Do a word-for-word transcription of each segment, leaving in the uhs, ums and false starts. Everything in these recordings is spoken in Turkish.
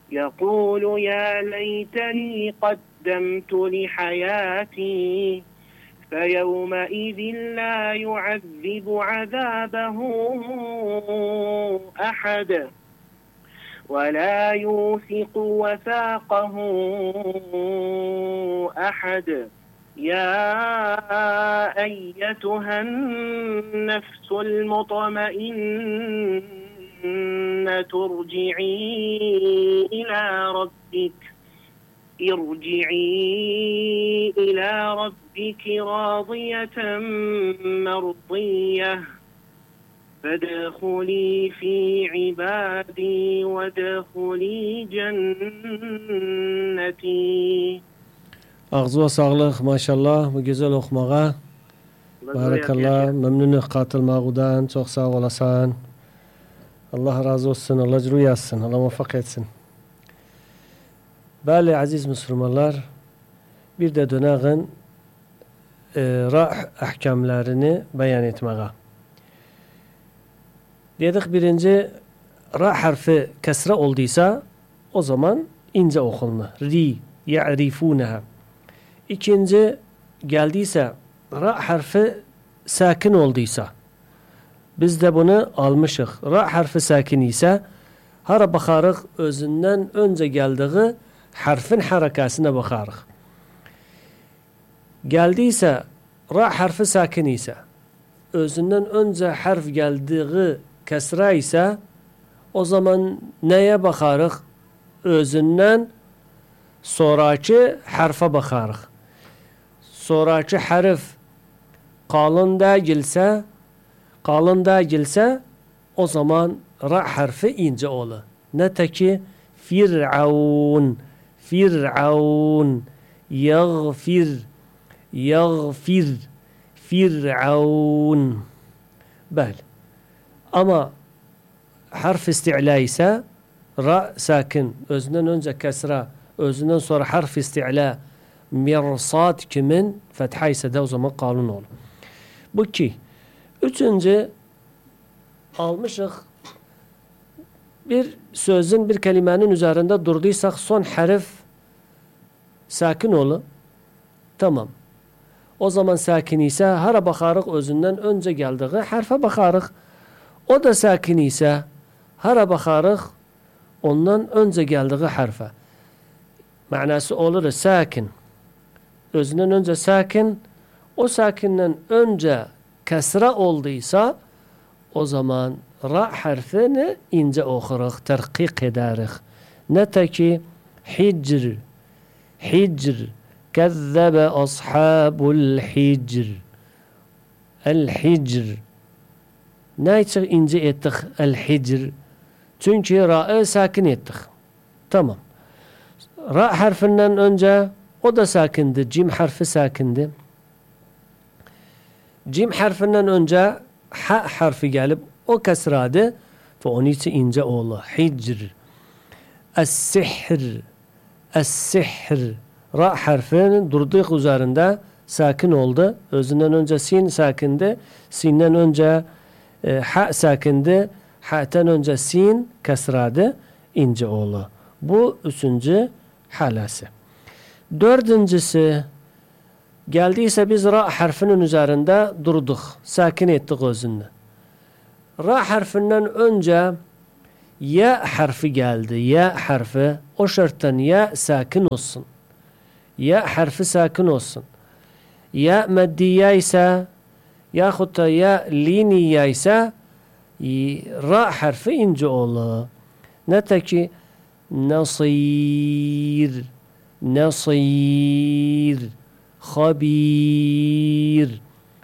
يقول يا ليتني قدمت لحياتي فيومئذ لا يعذب عذابه أحد ولا يوثق وثاقه أحد. يا أيتها النفس المطمئنة ارجعي إلى ربك ارجعي إلى ربك راضية مرضية فادخلي في عبادي وادخلي جنتي. Ağzına sağlık maşallah. Bu güzel okumağa. Barakallah. Memnunum katılmağından. Çok sağ olasın. Allah razı olsun. Allah cürü yazsın. Allah muvaffak etsin. Bəli, aziz Müslümanlar, bir de dönəğin e, ra ahkamlarını beyan etməyə. Dedik birinci, ra harfi kesre olduysa o zaman ince okunur. Ri, ya'rifunaha. İkinci, geldiyse ra harfi sakin olduysa biz de bunu almışıq. Ra harfi sakin ise hara baxarıq özündən önce geldiği harfin harekasına baxarıq. Geldiyse ra harfi sakin ise özündən önce harf geldiği kesra ise o zaman neye baxarıq? Özündən sonraki harfa baxarıq. Sonraki harf qalın değilse qalın değilse o zaman ra harfi ince olur. Ne ki Fir'aun Fir'aun Yaghfir Yaghfir Fir'aun. Bəli. Ama harf isti'la ise ra sakin, özünden önce kesra, özünden sonra harf isti'la, mirsad kimin fetha ise de o zaman kalın olur. Bu ki. Üçüncü almışıq bir sözün, bir kelimenin üzerinde durduysak son harf sakin olur. Tamam. O zaman sakin ise hara baxarıq özünden önce geldiği harfe baxarıq. O da sakin ise hara baxarıq ondan önce geldiği harfe. Manası olur sakin. Özünden önce sakin. O sakinden önce kesra olduysa o zaman ra harfini ince okurıq, terkik ederiq. Ne ki hicr hicr kezzebe ashabul hicr el hicr. Ne için ince ettik el hicr? Çünkü ra'ı sakin ettik. Tamam. Ra harfinden önce o da sakindi. Cim harfi sakindi. Cim harfinden önce ha harfi gelip o kesradı ve onun için ince oldu. Hicr. Es-sihr. Es-sihr. Ra harfinin durduğu üzerinde sakin oldu. Özünden önce sin sakindi. Sinden önce e, ha sakindi. Ha'ten önce sin kesradı. İnce oldu. Bu üçüncü halası. Dördüncüsü geldiyse biz ra harfinin üzerinde durduk. Sakin ettik özünü. Ra harfinden önce ya harfi geldi. Ya harfi. O şarttan ya sakin olsun. Ya harfi sakin olsun. Ya meddiye ise yahut da ya liniye ise ra harfi ince olur. Ne ki nasir nasir habir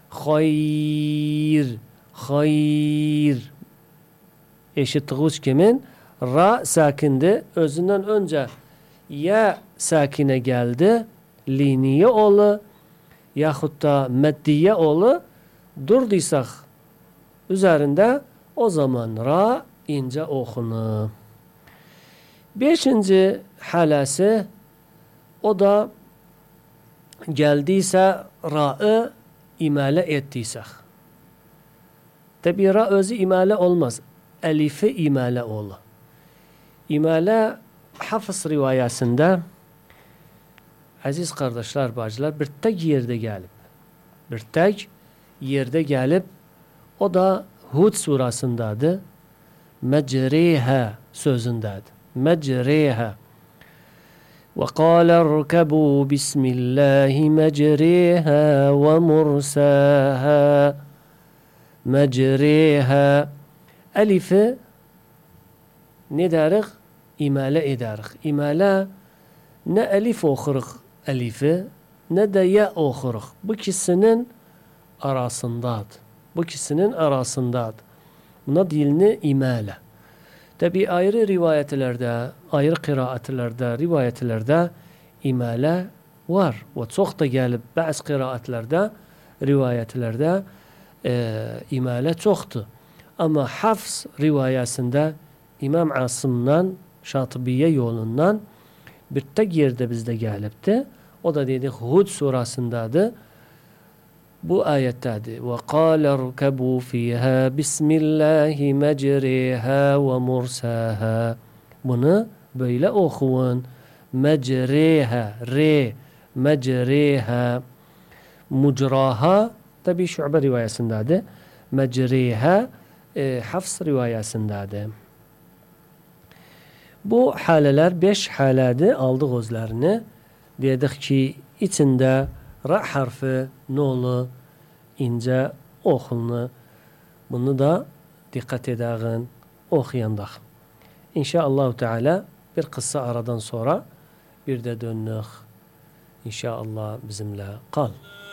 hayr hayr. Eşittiğimiz kimin? Ra sakindi. Özünden önce ya sakine geldi. Liniye oğlu yahut da meddiye oğlu durduysak üzerinde o zaman ra ince okunu. Beşinci halası o da geldiyse ra'ı imale ettiysek. Tabi ra özü imale olmaz. Elifi imale olur. İmale Hafız rivayesinde aziz kardeşler, bacılar bir tek yerde gelip bir tek yerde gelip o da Hud surasındadır. Mecreha sözündadır. Mecreha. وقال اركبوا بسم الله مجريها ومرساها مجريها ألف ندارق إمالة إدارق إمالة نا ألف أخرق ألف نا ياء أخرق بكسنن arasındadır. Bu ikisinin arasındadır. Buna dilini imale. Tabi ayrı rivayetlerde, ayrı kıraatlerde, rivayetlerde imale var. Ve çok da gelip bazı kıraatlerde, rivayetlerde e, imale çoktu. Ama Hafs rivayesinde İmam Asım'dan, Şatıbiye yolundan bir tek yerde bizde gelipti. O da dedik Hud surasındadır. Bu ayettedir. وَقَالَ ارْكَبُوا فِيهَا بِسْمِ اللّٰهِ مَجْرِيهَا وَمُرْسَاهَا Bunu böyle okuyun. مَجْرِيهَا re مَجْرِيهَا mucraha tabi Şu'be rivayesindedir. مَجْرِيهَا e, Hafs rivayesindedir. Bu haleler beş haledir. Aldık özlerini. Dedik ki içinde ra harfi nolu ince okulunu bunu da dikkat edin okuyandaq. İnşallah Teala bir kısa aradan sonra bir de dönük. İnşallah bizimle kal.